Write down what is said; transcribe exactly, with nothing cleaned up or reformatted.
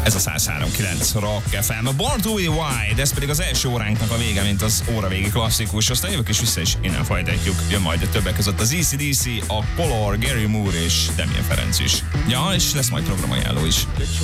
Ez a száz három egész kilenc Rock ef em. A Born to be Wild, ez pedig az első óránknak a vége, mint az óravégi klasszikus. Aztán jövök és vissza is innen folytatjuk. Jön majd a többek között az á cé dé cé, a Color, Gary Moore és Damien Ferenc is. Ja, és lesz majd programajánló is.